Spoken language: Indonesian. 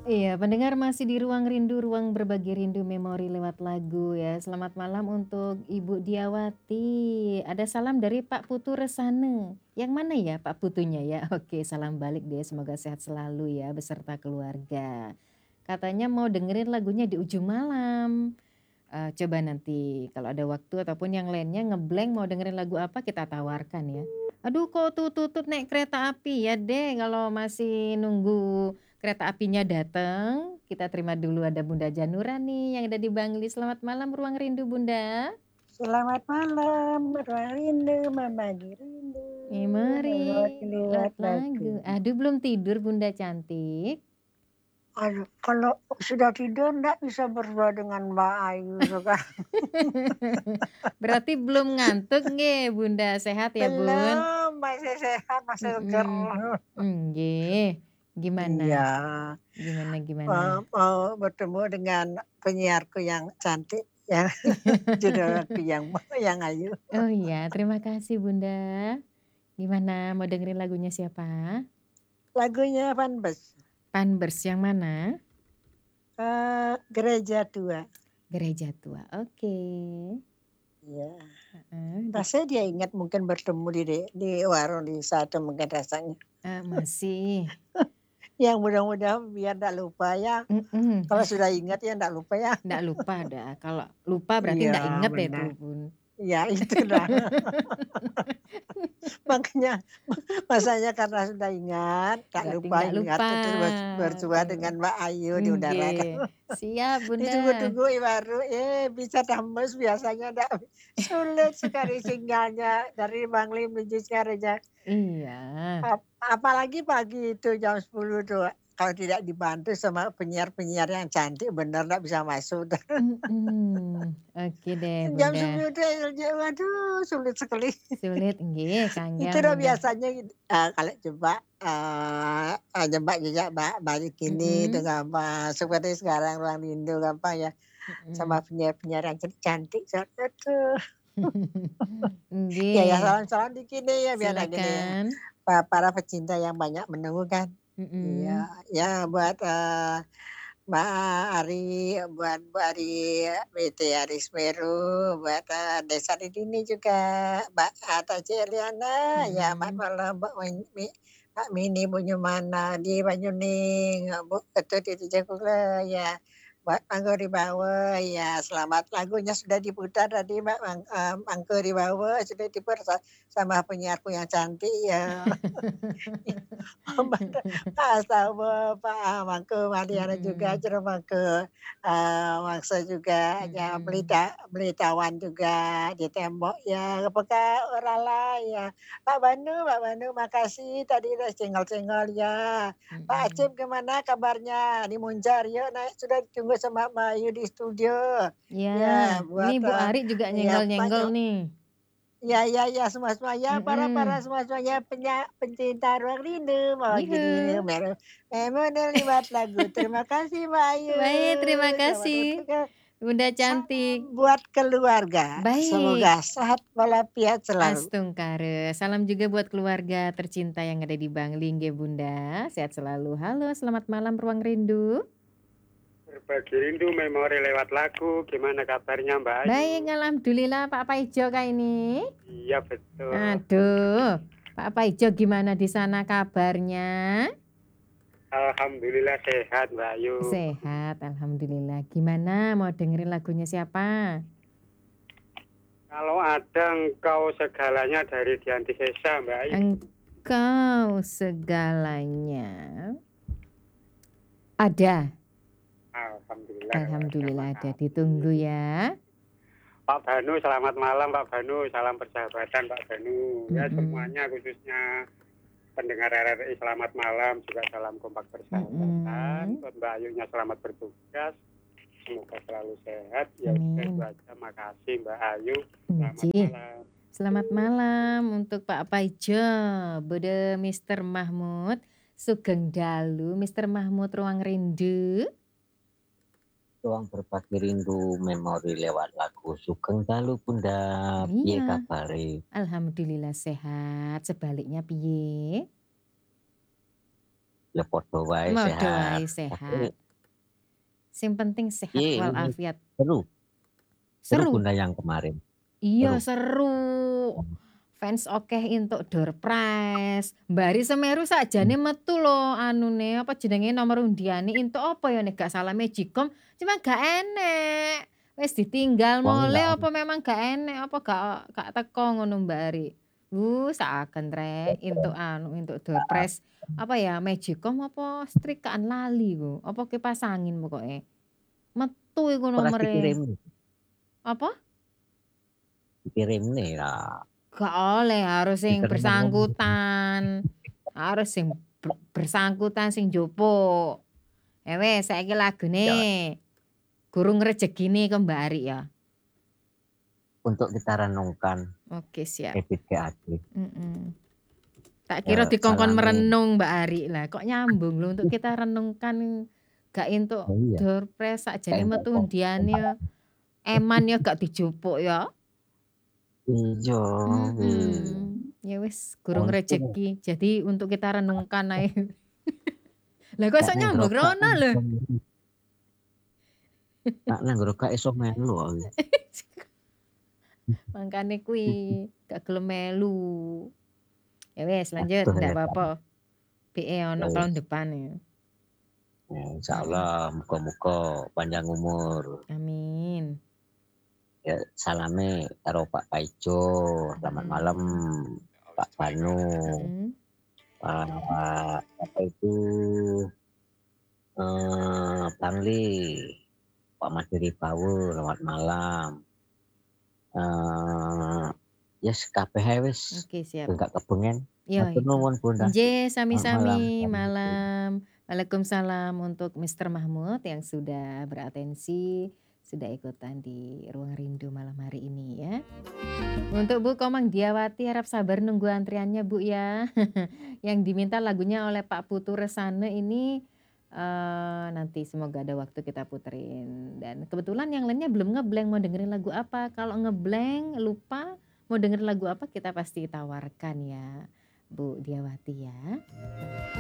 Iya, pendengar masih di Ruang Rindu, ruang berbagi rindu memori lewat lagu ya. Selamat malam untuk Ibu Diawati. Ada salam dari Pak Putu Resane. Yang mana ya Pak Putunya ya? Oke, salam balik deh. Semoga sehat selalu ya beserta keluarga. Katanya mau dengerin lagunya di ujung malam. Coba nanti kalau ada waktu ataupun yang lainnya ngeblank mau dengerin lagu apa kita tawarkan ya. Aduh kok tutut naik kereta api ya deh kalau masih nunggu kereta apinya datang. Kita terima dulu ada Bunda Janura nih yang ada di Bangli. Selamat malam Ruang Rindu Bunda. Selamat malam, ruang rindu membagi rindu, Mari lewat lewat lagu. lagu. Aduh belum tidur Bunda cantik. Aduh, kalau sudah tidur enggak bisa berdua dengan Mbak Ayu sekarang. Berarti belum ngantuk nggih Bunda, sehat ya Bun? Belum, masih sehat, masih seger. Mhm. Nggih. Gimana? Iya, Gimana gimana? mau bertemu dengan penyiarku yang cantik, yang judulku yang Ayu. Oh iya, terima kasih Bunda. Gimana mau dengerin lagunya siapa? Lagunya Vanbes, Panbers yang mana? Gereja Tua. Gereja Tua, oke. Iya. Heeh, Rasanya dia ingat mungkin bertemu di warung di satu mungkin rasanya. masih. Ya mudah-mudahan biar ndak lupa ya, Mhm, kalau sudah ingat ya ndak lupa ya. nggak lupa dah, kalau lupa berarti Iya nggak inget deh benar, tuh Bun. iya itu dah. Makanya masanya karena sudah ingat, tak Berarti lupa nggak ingat lupa, itu bersua tuh. dengan Mbak Ayu di udara kan. Nggih, siap Bunda. Ditunggu-tunggu baru, bisa tembus biasanya ndak sulit sekali sinyalnya dari Bangli menuju Sikareja. Iya. Apalagi pagi itu jam 10 tuh, kalau tidak dibantu sama penyiar-penyiar yang cantik bener nggak bisa masuk. Mhm, oke deh Jam Bunda. 10 tuh, waduh sulit sekali. Sulit nggih, Itu kangen udah Bunda. biasanya kalau coba, coba juga balik ini Mhm, dengan apa, seperti sekarang Ruang Rindu apa ya, sama mhm. penyiar-penyiar yang cantik-cantik, aduh. Ya Nggih, salam-salam dikit deh ya biar gini ya, silakan. para pecinta yang banyak menunggu kan. Iya, Mhm, ya buat, Mbak Ari, buat Mbak Ari, BT Aris Meru, buat, Desa Didini juga, Mbak Ata Celiana, ya selamat mhm. malam Mbak Mbak Mini Bunyumana di Banyuning, Bu Ketut di Jayapura, ya Mbak Manggo di Bawah, ya selamat lagunya sudah diputar tadi Mbak, Manggo di Bawah sudah diputar sama penyiarku yang cantik ya. Sama Pak Mangku Madiana juga, Mhm, Jeremangku, Mangsa juga, ya mhm, Belitawan juga di tembok ya, apakah Orala ya. Pak Banu makasih tadi udah senggol-senggol ya. Pak mhm. Acep gimana kabarnya? Di Muncar yuk naik sudah ditunggu sama Mbak Ayu di studio. Ya, Ya ini buat, Bu Ari juga ya nyenggol-nyenggol banyak nih. ya, semua-semua, ya para Mhm, semua-semuanya pencinta Ruang Rindu, mau gini yuhu. memang lewat lagu. Terima kasih Mbak Ayu, Baik, terima selamat kasih untuk Bunda salam cantik. buat keluarga, Baik. semoga sehat walafiat selalu. Astungkare. Salam juga buat keluarga tercinta yang ada di Bangli nggih Bunda, sehat selalu. Halo, selamat malam Ruang Rindu. Berbagi rindu memori lewat lagu, gimana kabarnya Mbak Ayu? Baik, alhamdulillah Pak Paijo kah ini? Iya betul. Aduh, Pak Paijo gimana di sana kabarnya? Alhamdulillah sehat Mbak Ayu. Sehat, alhamdulillah. Gimana mau dengerin lagunya siapa? Kalau ada engkau segalanya dari Dianti Sesa Mbak Ayu. Engkau segalanya. Ada, Alhamdulillah kalau ada alhamdulillah ada. Ditunggu makasih. ya. Pak Banu selamat malam Pak Banu, salam persahabatan Pak Banu. Ya Mhm, semuanya khususnya pendengar RRI selamat malam, juga salam kompak persahabatan. mhm. Buat Mbak Ayunya selamat bertugas. Semoga selalu sehat. Ya udah itu Amin. aja. Makasih Mbak Ayu. Selamat Nggih. malam. Selamat malam untuk Pak Paijo, Bode Mister Mahmud, Sugeng Dalu, Mister Mahmud Ruang Rindu. Ruang berbagi rindu memori lewat lagu Sugeng Dalu Bunda, piye Iya, kabare? alhamdulillah sehat. Sebaliknya piye? Ya padha wae Padha sehat. wae Tapi sehat. Sing penting sehat piye ini walafiat. seru seru Seru. Bunda yang kemarin? Iya Seru? seru. Mmm, Fans akeh entuk door prize. Mbari Semeru mmm, sakjane metu lho anune, apa jenenge, nomor undiane entuk apa ya nek gak salah Magicom, cuma gak enek. Wis ditinggal wong mole enggak apa memang gak enek, apa gak teko ngono Mbari. Saken rek entuk entuk door prize apa ya, Magicom apa setrikaan lali ku, apa kipas angin pokoke. Metu iku ora nomere. dikirimne Apa? dikirimne ya Gak oleh, harus sing diterima. bersangkutan. Harus sing bersangkutan sing njupuk. Wis saiki lagune Ya, Gurung Rejegine kembari ya. untuk kita renungkan Oke siap. Ebit GAD. Mhm. Tak kira Ya, dikongkon salame. merenung Mbak Ari, lah kok nyambung lho untuk kita renungkan gak entuk Oh iya, door prize sakjane kayak metu kok. undiane eman ya gak dijupuk ya. Iya, Ya wis gurung untung rejeki. Jadi untuk kita renungkan ae. Lah kok nek iso ning nyambung gerobak rono kan lho. nek nang gerobak iso melu aku. Mangkane kuwi gak gelem melu. Ya wis lanjut Aduh ndak hebat. apa-apa. Beke Ya ono tahun wis, depan ya. ya Mhm. insyaallah muga-muga panjang umur. Amin. Ya salame karo Pak Paijo, selamat malam Mhm. Pak Banu, Mhm. Pak apa itu, Bangli, Pak Madiri Power, selamat malam. Eee, yes kabeh ae wis, Oke siap. ben gak kebengen. Iya Matur itu. nuwun Bunda, Inje selamat malam. sami-sami malam. Waalaikumsalam untuk Mister Mahmud yang sudah beratensi, sudah ikutan di Ruang Rindu malam hari ini ya. Untuk Bu Komang Diawati harap sabar nunggu antriannya Bu ya. Yang diminta lagunya oleh Pak Putu Resane ini nanti semoga ada waktu kita puterin. Dan kebetulan yang lainnya belum ngeblank mau dengerin lagu apa. Kalau ngeblank lupa mau dengerin lagu apa kita pasti tawarkan ya Bu Diawati ya.